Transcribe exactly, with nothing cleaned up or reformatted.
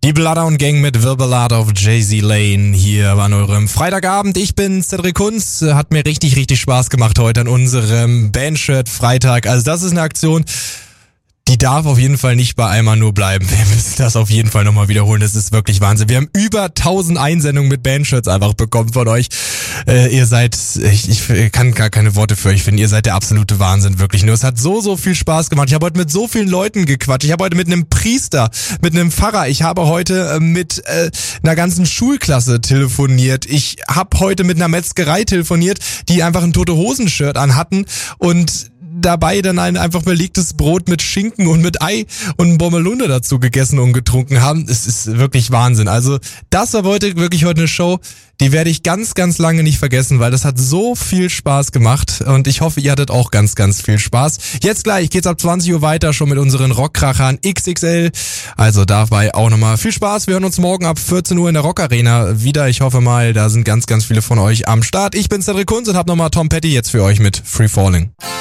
Die Bloodhound Gang mit The Ballad of Jay-Z Lane hier an eurem Freitagabend. Ich bin Cedric Kunz. Hat mir richtig, richtig Spaß gemacht heute an unserem Bandshirt Freitag. Also das ist eine Aktion, die darf auf jeden Fall nicht bei einmal nur bleiben. Wir müssen das auf jeden Fall nochmal wiederholen. Das ist wirklich Wahnsinn. Wir haben über tausend Einsendungen mit Bandshirts einfach bekommen von euch. Äh, ihr seid, ich, ich kann gar keine Worte für euch finden. Ihr seid der absolute Wahnsinn, wirklich. Nur es hat so, so viel Spaß gemacht. Ich habe heute mit so vielen Leuten gequatscht. Ich habe heute mit einem Priester, mit einem Pfarrer. Ich habe heute äh, mit äh, einer ganzen Schulklasse telefoniert. Ich habe heute mit einer Metzgerei telefoniert, die einfach ein Tote-Hosen-Shirt anhatten und dabei dann ein einfach belegtes Brot mit Schinken und mit Ei und Bommelunder dazu gegessen und getrunken haben. Es ist wirklich Wahnsinn. Also das war heute wirklich heute eine Show, die werde ich ganz, ganz lange nicht vergessen, weil das hat so viel Spaß gemacht und ich hoffe, ihr hattet auch ganz, ganz viel Spaß. Jetzt gleich geht's ab zwanzig Uhr weiter, schon mit unseren Rockkrachern X X L. Also dabei auch nochmal viel Spaß. Wir hören uns morgen ab vierzehn Uhr in der Rockarena wieder. Ich hoffe mal, da sind ganz, ganz viele von euch am Start. Ich bin Cedric Kunz und hab nochmal Tom Petty jetzt für euch mit Free Falling.